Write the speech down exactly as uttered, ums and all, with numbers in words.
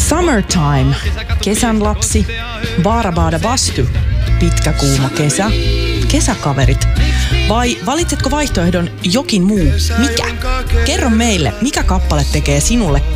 Summertime, kesän lapsi, Baarabada Bastu, pitkä kuuma kesä, kesäkaverit. Vai valitsetko vaihtoehdon jokin muu? Mikä? Kerro meille, mikä kappale tekee sinulle